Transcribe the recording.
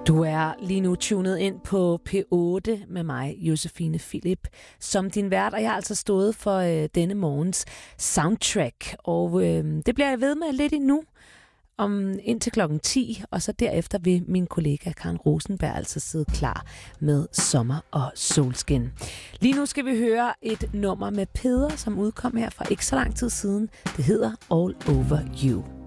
Du er lige nu tunet ind på P8 med mig, Josefine Philip, som din vært, og jeg har altså stået for denne morgens soundtrack, og det bliver jeg ved med lidt endnu, indtil klokken 10, og så derefter vil min kollega Karen Rosenberg altså sidde klar med Sommer og Solskin. Lige nu skal vi høre et nummer med Peder, som udkom her for ikke så lang tid siden. Det hedder All Over You.